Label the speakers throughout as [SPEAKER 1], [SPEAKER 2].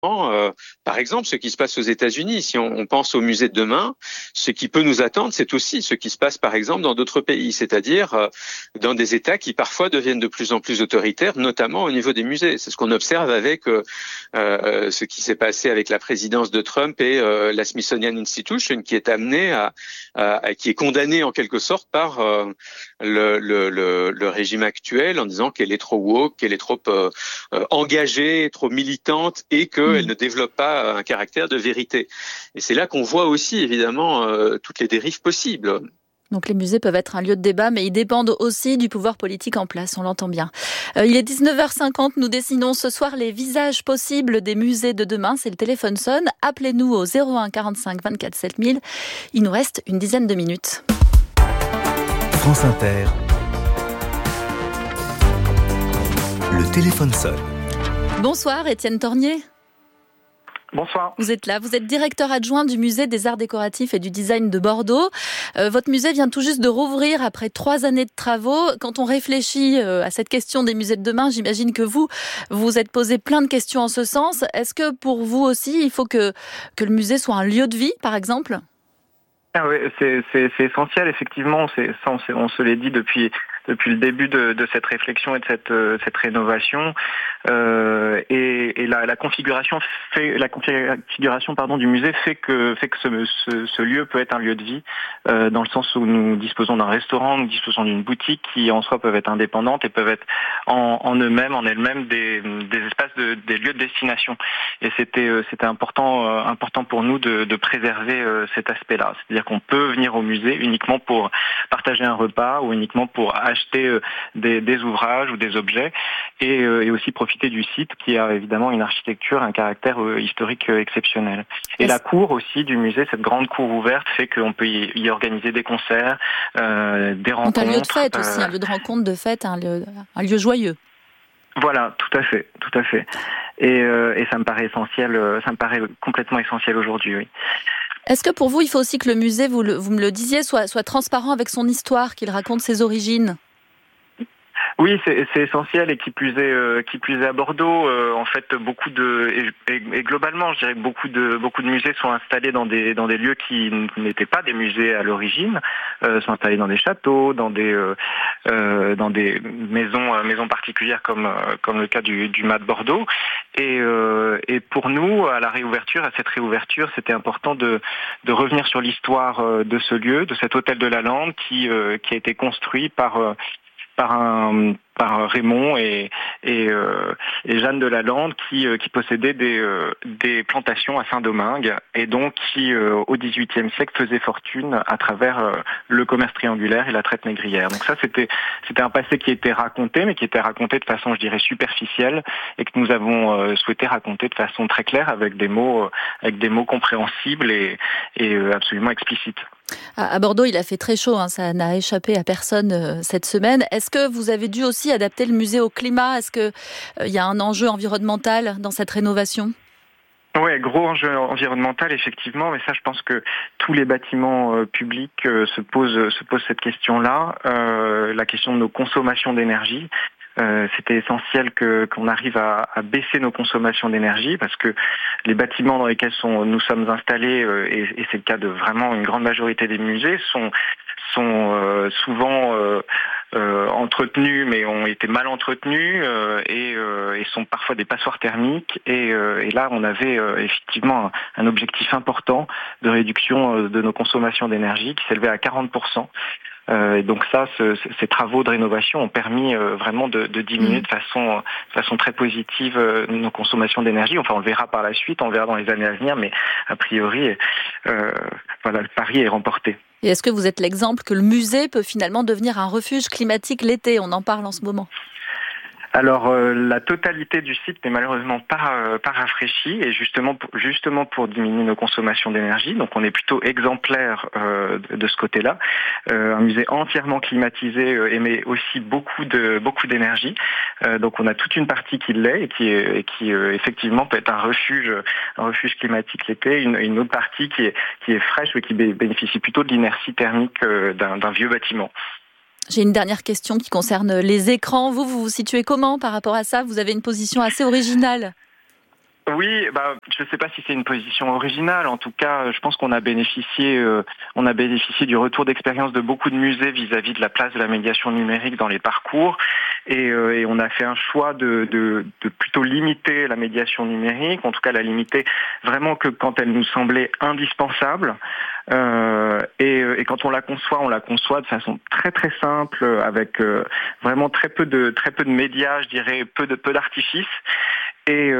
[SPEAKER 1] par exemple, ce qui se passe aux États-Unis. Si on pense au musée de demain, ce qui peut nous attendre, c'est aussi ce qui se passe, par exemple, dans d'autres pays, c'est-à-dire dans des États qui parfois deviennent de plus en plus autoritaires, notamment au niveau des musées. C'est ce qu'on observe avec ce qui s'est passé avec la présidence de Trump et la Smithsonian Institution, qui est amenée qui est condamnée en quelque sorte par le régime actuel en disant qu'elle est trop woke, qu'elle est trop engagée, trop militante et qu'elle ne développe pas un caractère de vérité. Et c'est là qu'on voit aussi évidemment toutes les dérives possibles.
[SPEAKER 2] Donc les musées peuvent être un lieu de débat, mais ils dépendent aussi du pouvoir politique en place, on l'entend bien. Il est 19h50, nous dessinons ce soir les visages possibles des musées de demain. C'est le téléphone sonne. Appelez-nous au 01 45 24 7000. Il nous reste une dizaine de minutes.
[SPEAKER 3] France Inter. Le téléphone sonne.
[SPEAKER 2] Bonsoir, Étienne Tornier.
[SPEAKER 4] Bonsoir.
[SPEAKER 2] Vous êtes là, vous êtes directeur adjoint du musée des arts décoratifs et du design de Bordeaux. Votre musée vient tout juste de rouvrir après 3 années de travaux. Quand on réfléchit à cette question des musées de demain, j'imagine que vous vous êtes posé plein de questions en ce sens. Est-ce que pour vous aussi, il faut que le musée soit un lieu de vie, par exemple ?
[SPEAKER 4] Ah oui, c'est essentiel, effectivement. On se l'est dit depuis le début de cette réflexion et de cette rénovation. Et la configuration du musée fait que ce lieu peut être un lieu de vie, dans le sens où nous disposons d'un restaurant, nous disposons d'une boutique qui en soi peuvent être indépendantes et peuvent être en elles-mêmes des espaces des lieux de destination. Et c'était important pour nous de préserver cet aspect-là. C'est-à-dire qu'on peut venir au musée uniquement pour partager un repas ou uniquement pour acheter des ouvrages ou des objets et aussi profiter du site qui a évidemment une architecture, un caractère historique exceptionnel. Et la cour aussi du musée, cette grande cour ouverte, fait qu'on peut y organiser des concerts, des rencontres.
[SPEAKER 2] Donc un lieu de fête aussi, un lieu de rencontre, de fête, un lieu joyeux.
[SPEAKER 4] Voilà, tout à fait. Et ça me paraît essentiel, ça me paraît complètement essentiel aujourd'hui, oui.
[SPEAKER 2] Est-ce que pour vous, il faut aussi que le musée, vous me le disiez, soit transparent avec son histoire, qu'il raconte ses origines ?
[SPEAKER 4] Oui, c'est essentiel et qui plus est à Bordeaux, en fait et globalement, je dirais que beaucoup de musées sont installés dans des lieux qui n'étaient pas des musées à l'origine, sont installés dans des châteaux, dans des maisons particulières comme le cas du MAT de Bordeaux. Et pour nous, à cette réouverture, c'était important de revenir sur l'histoire de ce lieu, de cet hôtel de la Lande qui a été construit par Raymond et Jeanne de la Lande qui possédaient des plantations à Saint-Domingue et donc qui au XVIIIe siècle faisaient fortune à travers le commerce triangulaire et la traite négrière. Donc ça c'était un passé qui était raconté, mais qui était raconté de façon, je dirais, superficielle et que nous avons souhaité raconter de façon très claire avec des mots compréhensibles et absolument explicites.
[SPEAKER 2] À Bordeaux, il a fait très chaud, ça n'a échappé à personne cette semaine. Est-ce que vous avez dû aussi adapter le musée au climat ? Est-ce qu'il y a un enjeu environnemental dans cette rénovation ?
[SPEAKER 4] Oui, gros enjeu environnemental, effectivement, mais ça, je pense que tous les bâtiments publics se posent cette question-là, la question de nos consommations d'énergie. C'était essentiel qu'on arrive à baisser nos consommations d'énergie parce que les bâtiments dans lesquels nous sommes installés, et c'est le cas de vraiment une grande majorité des musées, sont souvent entretenus mais ont été mal entretenus et sont parfois des passoires thermiques et là on avait effectivement un objectif important de réduction de nos consommations d'énergie qui s'élevait à 40%. Et donc ça, ces travaux de rénovation ont permis vraiment de diminuer de façon très positive nos consommations d'énergie. Enfin, on le verra par la suite, on le verra dans les années à venir, mais a priori, le pari est remporté.
[SPEAKER 2] Et est-ce que vous êtes l'exemple que le musée peut finalement devenir un refuge climatique l'été ? On en parle en ce moment.
[SPEAKER 4] Alors la totalité du site n'est malheureusement pas rafraîchie et justement pour diminuer nos consommations d'énergie. Donc on est plutôt exemplaire de ce côté-là. Un musée entièrement climatisé émet aussi beaucoup d'énergie. Donc on a toute une partie qui l'est et qui effectivement peut être un refuge climatique l'été. Une autre partie qui est fraîche mais qui bénéficie plutôt de l'inertie thermique d'un vieux bâtiment.
[SPEAKER 2] J'ai une dernière question qui concerne les écrans. Vous vous situez comment par rapport à ça ? Vous avez une position assez originale.
[SPEAKER 4] Oui, je ne sais pas si c'est une position originale. En tout cas, je pense qu'on a bénéficié du retour d'expérience de beaucoup de musées vis-à-vis de la place de la médiation numérique dans les parcours, et on a fait un choix de plutôt limiter la médiation numérique, en tout cas la limiter vraiment que quand elle nous semblait indispensable. Et quand on la conçoit de façon très très simple, avec vraiment très peu de médias, je dirais, peu d'artifices. Et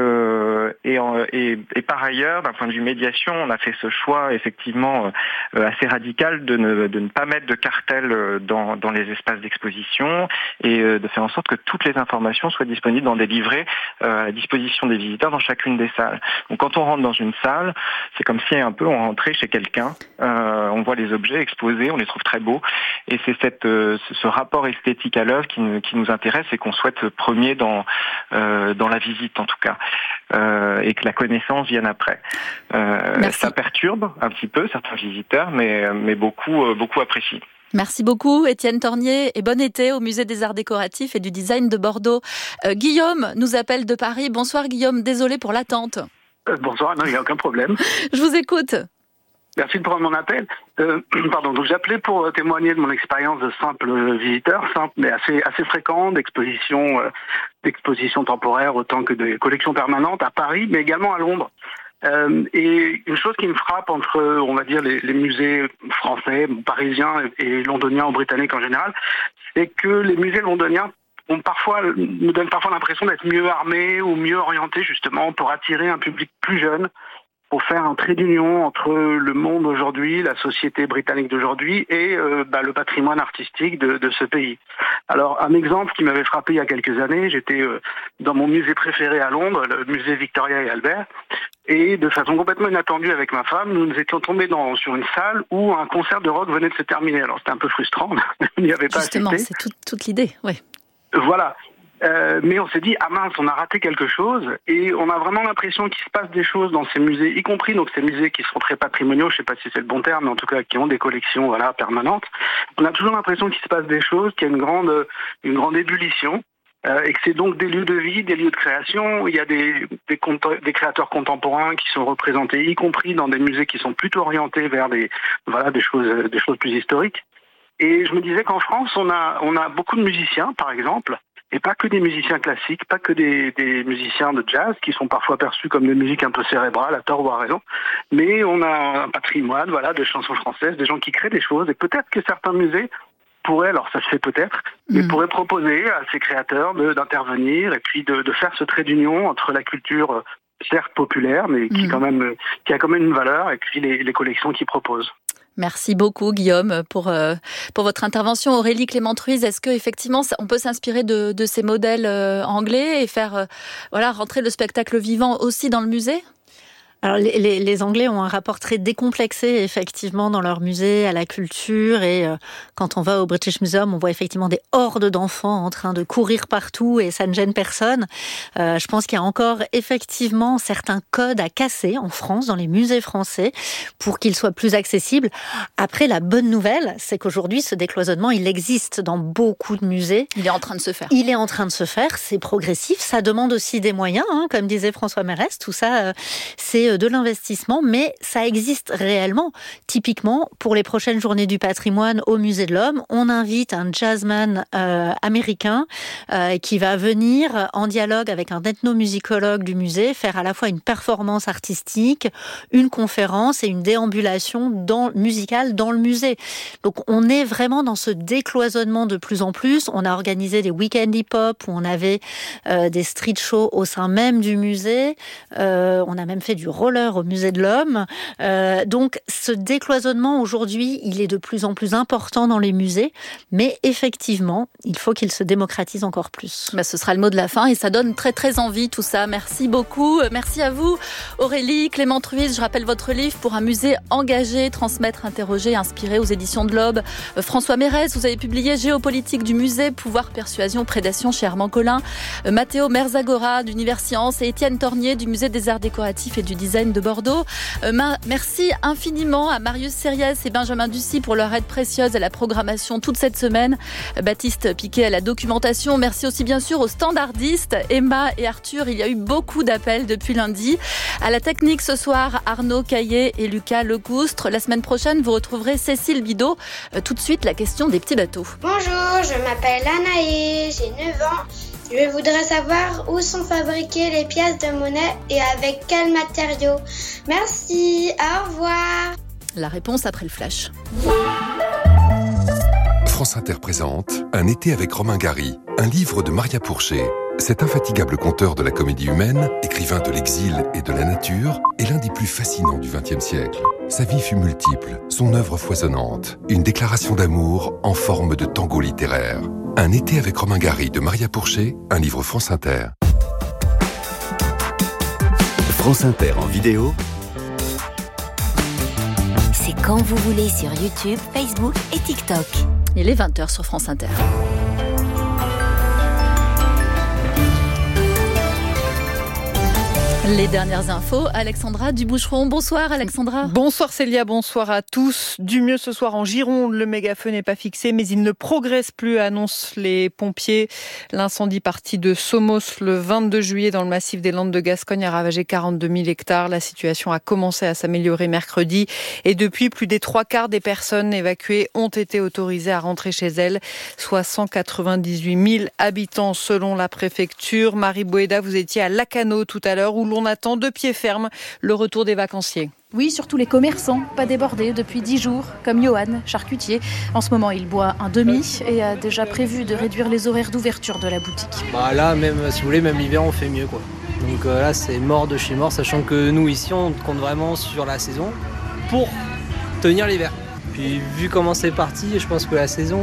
[SPEAKER 4] par ailleurs, d'un point de vue médiation, on a fait ce choix effectivement assez radical de ne pas mettre de cartel dans les espaces d'exposition, et de faire en sorte que toutes les informations soient disponibles dans des livrets à la disposition des visiteurs dans chacune des salles. Donc quand on rentre dans une salle, c'est comme si un peu on rentrait chez quelqu'un. On voit les objets exposés, on les trouve très beaux, et c'est ce rapport esthétique à l'œuvre qui nous intéresse et qu'on souhaite premier dans la visite en tout cas, et que la connaissance vienne après. Ça perturbe un petit peu certains visiteurs, mais beaucoup apprécient.
[SPEAKER 2] Merci beaucoup Étienne Tornier, et bon été au Musée des Arts Décoratifs et du Design de Bordeaux. Guillaume nous appelle de Paris. Bonsoir Guillaume, désolé pour l'attente.
[SPEAKER 5] Bonsoir, non, il n'y a aucun problème.
[SPEAKER 2] Je vous écoute.
[SPEAKER 5] Merci de prendre mon appel. Donc j'appelais pour témoigner de mon expérience de simple visiteur, simple mais assez fréquent, d'exposition temporaire autant que de collections permanentes à Paris, mais également à Londres. Et une chose qui me frappe entre, on va dire, les musées français, parisiens et londoniens ou britanniques en général, c'est que les musées londoniens nous donnent parfois l'impression d'être mieux armés ou mieux orientés justement pour attirer un public plus jeune, pour faire un trait d'union entre le monde aujourd'hui, la société britannique d'aujourd'hui et le patrimoine artistique de ce pays. Alors, un exemple qui m'avait frappé il y a quelques années, j'étais dans mon musée préféré à Londres, le musée Victoria et Albert, et de façon complètement inattendue avec ma femme, nous étions tombés sur une salle où un concert de rock venait de se terminer. Alors, c'était un peu frustrant, on n'y avait pas assisté.
[SPEAKER 2] Justement, c'est toute l'idée, oui.
[SPEAKER 5] Voilà. Mais on s'est dit, ah mince, on a raté quelque chose, et on a vraiment l'impression qu'il se passe des choses dans ces musées, y compris donc ces musées qui sont très patrimoniaux, je ne sais pas si c'est le bon terme, mais en tout cas qui ont des collections permanentes. On a toujours l'impression qu'il se passe des choses, qu'il y a une grande ébullition, et que c'est donc des lieux de vie, des lieux de création. Il y a des créateurs contemporains qui sont représentés, y compris dans des musées qui sont plutôt orientés vers des choses plus historiques. Et je me disais qu'en France, on a beaucoup de musiciens, par exemple, et pas que des musiciens classiques, pas que des musiciens de jazz qui sont parfois perçus comme des musiques un peu cérébrales, à tort ou à raison. Mais on a un patrimoine, de chansons françaises, des gens qui créent des choses. Et peut-être que certains musées pourraient, alors ça se fait peut-être, mais pourraient proposer à ces créateurs d'intervenir et puis de faire ce trait d'union entre la culture, certes populaire, mais qui a quand même une valeur, et puis les collections qu'ils proposent.
[SPEAKER 2] Merci beaucoup Guillaume pour votre intervention. Aurélie Clément-Truise, est-ce qu'effectivement on peut s'inspirer de ces modèles anglais et faire rentrer le spectacle vivant aussi dans le musée ?
[SPEAKER 6] Alors les Anglais ont un rapport très décomplexé effectivement dans leur musée à la culture, et quand on va au British Museum, on voit effectivement des hordes d'enfants en train de courir partout et ça ne gêne personne. Je pense qu'il y a encore effectivement certains codes à casser en France, dans les musées français, pour qu'ils soient plus accessibles. Après, la bonne nouvelle, c'est qu'aujourd'hui ce décloisonnement, il existe dans beaucoup de musées.
[SPEAKER 2] Il est en train de se faire.
[SPEAKER 6] C'est progressif, ça demande aussi des moyens, comme disait François Mérès, tout ça c'est de l'investissement, mais ça existe réellement. Typiquement, pour les prochaines journées du patrimoine au Musée de l'Homme, on invite un jazzman américain qui va venir en dialogue avec un ethnomusicologue du musée, faire à la fois une performance artistique, une conférence et une déambulation musicale dans le musée. Donc on est vraiment dans ce décloisonnement de plus en plus. On a organisé des week-ends hip-hop où on avait des street shows au sein même du musée. On a même fait du roller au Musée de l'Homme. Donc ce décloisonnement aujourd'hui, il est de plus en plus important dans les musées, mais effectivement, il faut qu'il se démocratise encore plus.
[SPEAKER 2] Ce sera le mot de la fin et ça donne très très envie tout ça. Merci beaucoup. Merci à vous Aurélie Clément-Truise. Je rappelle votre livre Pour un musée engagé, transmettre, interroger, inspirer aux éditions de l'Aube. François Mérès, vous avez publié Géopolitique du musée, pouvoir, persuasion, prédation chez Armand Collin. Matteo Merzagora d'Univers Sciences et Étienne Tornier du Musée des Arts Décoratifs et du Design design de Bordeaux. Merci infiniment à Marius Sériès et Benjamin Ducy pour leur aide précieuse à la programmation toute cette semaine. Baptiste Piquet à la documentation. Merci aussi bien sûr aux standardistes, Emma et Arthur. Il y a eu beaucoup d'appels depuis lundi. À la technique ce soir, Arnaud Caillé et Lucas Lecoustre. La semaine prochaine, vous retrouverez Cécile Bidot. Tout de suite, la question des petits bateaux.
[SPEAKER 7] Bonjour, je m'appelle Anaïs, j'ai 9 ans. Je voudrais savoir où sont fabriquées les pièces de monnaie et avec quels matériaux. Merci, au revoir.
[SPEAKER 2] La réponse après le flash.
[SPEAKER 8] France Inter présente Un été avec Romain Gary, un livre de Maria Pourchet. Cet infatigable conteur de la comédie humaine, écrivain de l'exil et de la nature, est l'un des plus fascinants du XXe siècle. Sa vie fut multiple, son œuvre foisonnante, une déclaration d'amour en forme de tango littéraire. Un été avec Romain Gary de Maria Pourchet, un livre France Inter.
[SPEAKER 3] France Inter en vidéo.
[SPEAKER 9] C'est quand vous voulez sur YouTube, Facebook et TikTok.
[SPEAKER 2] Il est 20h sur France Inter. Les dernières infos, Alexandra Duboucheron. Bonsoir Alexandra.
[SPEAKER 10] Bonsoir Célia, bonsoir à tous. Du mieux ce soir en Gironde, le méga-feu n'est pas fixé, mais il ne progresse plus, annoncent les pompiers. L'incendie parti de Somos le 22 juillet dans le massif des Landes de Gascogne a ravagé 42 000 hectares. La situation a commencé à s'améliorer mercredi et depuis, plus des 3/4 des personnes évacuées ont été autorisées à rentrer chez elles, soit 198 000 habitants selon la préfecture. Marie Boéda, vous étiez à Lacanau tout à l'heure où l'on attend de pied ferme le retour des vacanciers.
[SPEAKER 11] Oui, surtout les commerçants, pas débordés depuis 10 jours, comme Johan, charcutier. En ce moment, il boit un demi et a déjà prévu de réduire les horaires d'ouverture de la boutique.
[SPEAKER 12] Là, même si vous voulez, même l'hiver, on fait mieux, quoi. Donc là, c'est mort de chez mort, sachant que nous, ici, on compte vraiment sur la saison pour tenir l'hiver. Puis vu comment c'est parti, je pense que la saison,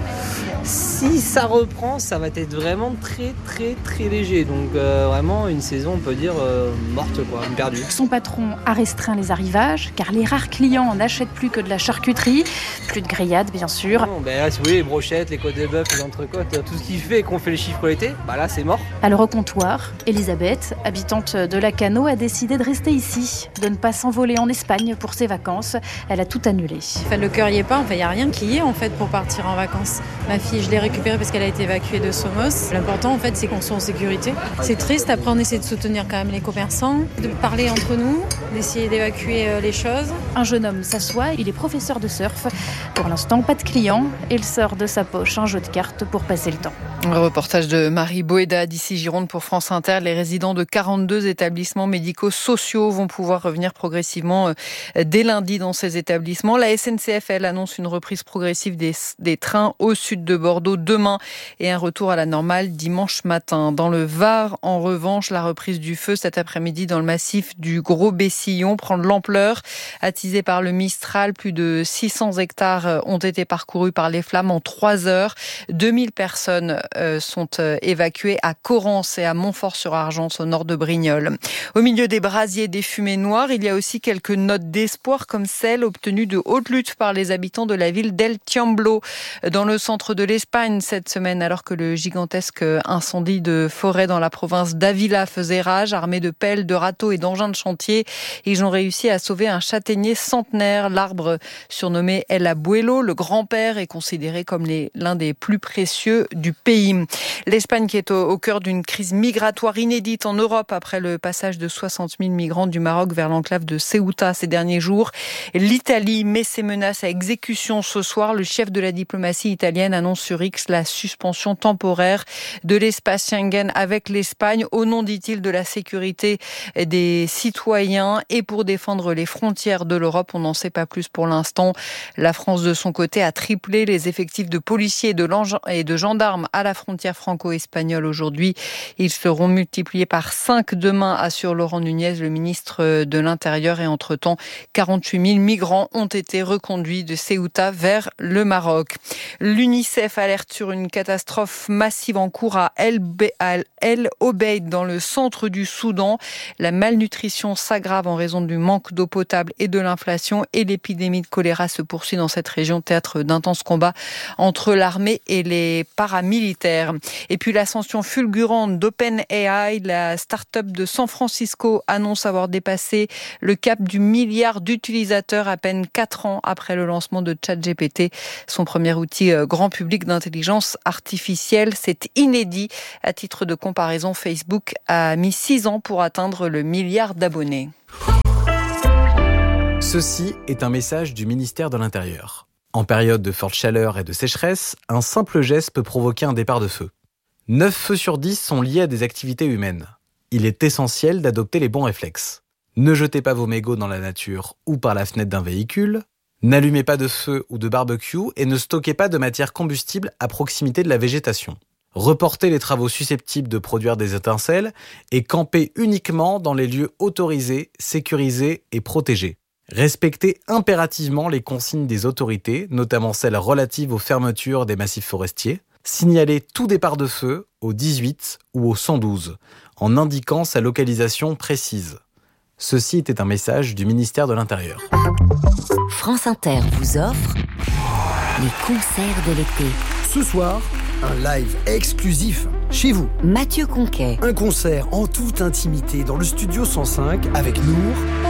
[SPEAKER 12] si ça reprend, ça va être vraiment très très très léger. Donc vraiment une saison, on peut dire, morte, quoi, perdue.
[SPEAKER 11] Son patron a restreint les arrivages, car les rares clients n'achètent plus que de la charcuterie. Plus de grillades, bien sûr.
[SPEAKER 12] Non, là, si vous voulez, les brochettes, les côtes de bœuf, les entrecôtes, tout ce qui fait qu'on fait les chiffres l'été, là c'est mort.
[SPEAKER 11] Alors au comptoir, Elisabeth, habitante de Lacanau, a décidé de rester ici, de ne pas s'envoler en Espagne pour ses vacances. Elle a tout annulé.
[SPEAKER 13] Le cœur y est pas, il n'y a rien qui y est en fait pour partir en vacances. Ma fille, je l'ai récupérée parce qu'elle a été évacuée de Somos. L'important en fait, c'est qu'on soit en sécurité. C'est triste, après on essaie de soutenir quand même les commerçants, de parler entre nous, d'essayer d'évacuer les choses.
[SPEAKER 11] Un jeune homme s'assoit, il est professeur de surf. Pour l'instant, pas de clients. Il sort de sa poche un jeu de cartes pour passer le temps.
[SPEAKER 10] Un reportage de Marie Boéda d'ici Gironde pour France Inter. Les résidents de 42 établissements médico-sociaux vont pouvoir revenir progressivement dès lundi dans ces établissements. La SNCF, elle, annonce une reprise progressive des trains au sud de Bordeaux demain et un retour à la normale dimanche matin. Dans le Var, en revanche, la reprise du feu cet après-midi dans le massif du Gros-Bessillon prend de l'ampleur. Attisé par le Mistral, plus de 600 hectares ont été parcourus par les flammes en 3 heures. 2000 personnes sont évacuées à Corrence et à Montfort-sur-Argence, au nord de Brignoles. Au milieu des brasiers, des fumées noires, il y a aussi quelques notes d'espoir, comme celle obtenue de haute lutte par les habitants de la ville d'El Tiamblo, dans le centre de l'Espagne cette semaine, alors que le gigantesque incendie de forêt dans la province d'Avila faisait rage. Armés de pelles, de râteaux et d'engins de chantier, ils ont réussi à sauver un châtaignier centenaire. L'arbre, surnommé El Abuelo, le grand-père, est considéré comme l'un des plus précieux du pays. L'Espagne qui est au cœur d'une crise migratoire inédite en Europe après le passage de 60 000 migrants du Maroc vers l'enclave de Ceuta ces derniers jours. L'Italie met ses menaces à exécution ce soir. Le chef de la diplomatie italienne annonce sur X la suspension temporaire de l'espace Schengen avec l'Espagne au nom, dit-il, de la sécurité des citoyens et pour défendre les frontières de l'Europe. On n'en sait pas plus pour l'instant. La France, de son côté, a triplé les effectifs de policiers et de gendarmes à la frontière franco-espagnole aujourd'hui. Ils seront multipliés par 5 demain, assure Laurent Nunez, le ministre de l'Intérieur. Et entre-temps, 48 000 migrants ont été reconduits de Ceuta vers le Maroc. L'UNICEF alerte sur une catastrophe massive en cours à El Obeid, dans le centre du Soudan. La malnutrition s'aggrave grave en raison du manque d'eau potable et de l'inflation. Et l'épidémie de choléra se poursuit dans cette région, théâtre d'intenses combats entre l'armée et les paramilitaires. Et puis l'ascension fulgurante d'OpenAI, la start-up de San Francisco annonce avoir dépassé le cap du milliard d'utilisateurs à peine 4 ans après le lancement de ChatGPT, son premier outil grand public d'intelligence artificielle. C'est inédit. À titre de comparaison, Facebook a mis 6 ans pour atteindre le milliard d'abonnés.
[SPEAKER 14] Ceci est un message du ministère de l'Intérieur. En période de forte chaleur et de sécheresse, un simple geste peut provoquer un départ de feu. 9 feux sur 10 sont liés à des activités humaines. Il est essentiel d'adopter les bons réflexes. Ne jetez pas vos mégots dans la nature ou par la fenêtre d'un véhicule. N'allumez pas de feu ou de barbecue et ne stockez pas de matière combustible à proximité de la végétation. Reportez les travaux susceptibles de produire des étincelles et campez uniquement dans les lieux autorisés, sécurisés et protégés. Respectez impérativement les consignes des autorités, notamment celles relatives aux fermetures des massifs forestiers. Signalez tout départ de feu au 18 ou au 112, en indiquant sa localisation précise. Ceci était un message du ministère de l'Intérieur.
[SPEAKER 9] France Inter vous offre les concerts de l'été.
[SPEAKER 15] Ce soir, un live exclusif chez vous.
[SPEAKER 9] Mathieu Conquet.
[SPEAKER 15] Un concert en toute intimité dans le studio 105 avec Nour,